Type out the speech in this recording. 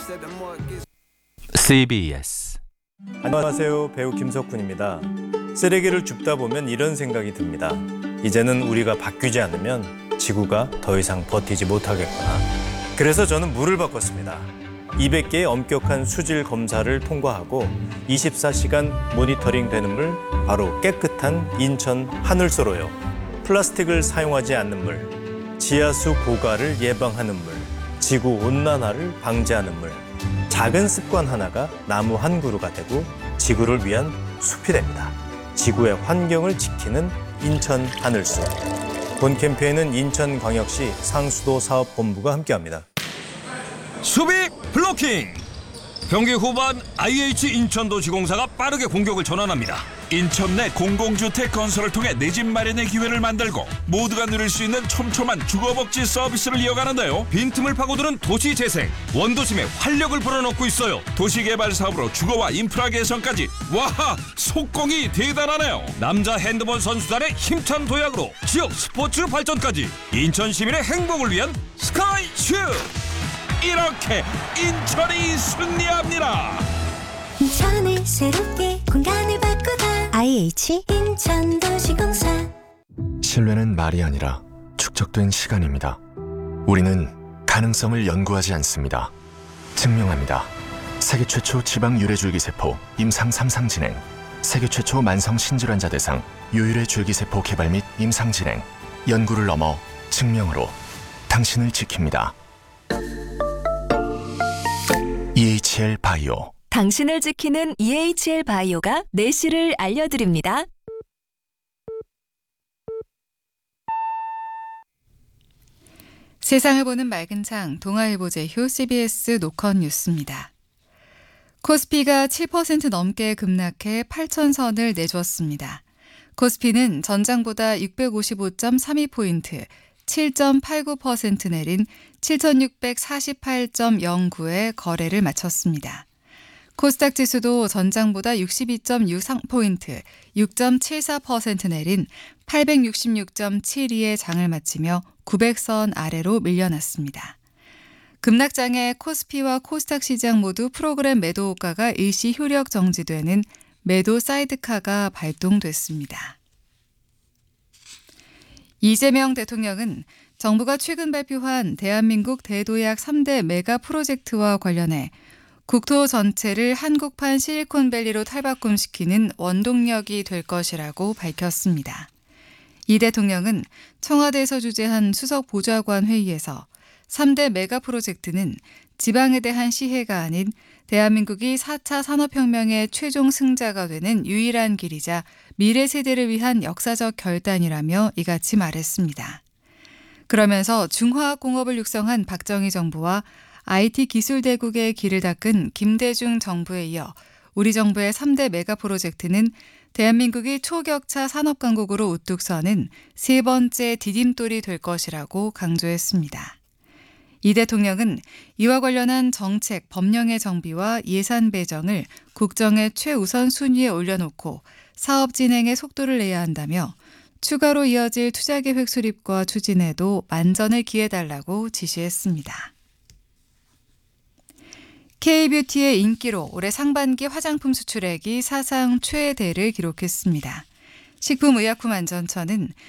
CBS. 안녕하세요. 배우 김석훈입니다. 쓰레기를 줍다 보면 이런 생각이 듭니다. 이제는 우리가 바뀌지 않으면 지구가 더 이상 버티지 못하겠구나. 그래서 저는 물을 바꿨습니다. 200개의 엄격한 수질 검사를 통과하고 24시간 모니터링 되는 물, 바로 깨끗한 인천 하늘소로요. 플라스틱을 사용하지 않는 물, 지하수 고갈을 예방하는 물, 지구 온난화를 방지하는 물. 작은 습관 하나가 나무 한 그루가 되고 지구를 위한 숲이 됩니다. 지구의 환경을 지키는 인천 하늘소. 본 캠페인은 인천광역시 상수도 사업본부가 함께합니다. 수비 블로킹! 경기 후반 IH 인천도시공사가 빠르게 공격을 전환합니다. 인천 내 공공주택 건설을 통해 내 집 마련의 기회를 만들고 모두가 누릴 수 있는 촘촘한 주거복지 서비스를 이어가는데요. 빈틈을 파고드는 도시재생, 원도심에 활력을 불어넣고 있어요. 도시개발 사업으로 주거와 인프라 개선까지. 와, 속공이 대단하네요. 남자 핸드볼 선수단의 힘찬 도약으로 지역 스포츠 발전까지. 인천 시민의 행복을 위한 스카이슈! 이렇게 인천이 승리합니다. 인천을 새롭게 공간을 바꾸다 IH 인천도시공사. 신뢰는 말이 아니라 축적된 시간입니다. 우리는 가능성을 연구하지 않습니다. 증명합니다. 세계 최초 지방 유래줄기세포 임상 3상 진행, 세계 최초 만성 신질환자 대상 유일의 줄기세포 개발 및 임상 진행. 연구를 넘어 증명으로 당신을 지킵니다. EHL 바이오. 당신을 지키는 EHL 바이오가 내실을 알려드립니다. 세상을 보는 맑은 창, 동아일보 제휴 CBS 노컷 뉴스입니다. 코스피가 7% 넘게 급락해 8,000선을 내줬습니다. 코스피는 전장보다 655.32포인트, 7.89% 내린 7,648.09에 거래를 마쳤습니다. 코스닥 지수도 전장보다 62.63포인트, 6.74% 내린 866.72에 장을 마치며 900선 아래로 밀려났습니다. 급락장에 코스피와 코스닥 시장 모두 프로그램 매도 호가가 일시 효력 정지되는 매도 사이드카가 발동됐습니다. 이재명 대통령은 정부가 최근 발표한 대한민국 대도약 3대 메가 프로젝트와 관련해 국토 전체를 한국판 실리콘밸리로 탈바꿈시키는 원동력이 될 것이라고 밝혔습니다. 이 대통령은 청와대에서 주재한 수석 보좌관 회의에서 3대 메가 프로젝트는 지방에 대한 시혜가 아닌 대한민국이 4차 산업혁명의 최종 승자가 되는 유일한 길이자 미래 세대를 위한 역사적 결단이라며 이같이 말했습니다. 그러면서 중화학공업을 육성한 박정희 정부와 IT 기술 대국의 길을 닦은 김대중 정부에 이어 우리 정부의 3대 메가 프로젝트는 대한민국이 초격차 산업 강국으로 우뚝 서는 세 번째 디딤돌이 될 것이라고 강조했습니다. 이 대통령은 이와 관련한 정책, 법령의 정비와 예산 배정을 국정의 최우선 순위에 올려놓고 사업 진행에 속도를 내야 한다며 추가로 이어질 투자계획 수립과 추진에도 만전을 기해달라고 지시했습니다. K뷰티의 인기로 올해 상반기 화장품 수출액이 사상 최대를 기록했습니다. 식품의약품안전처는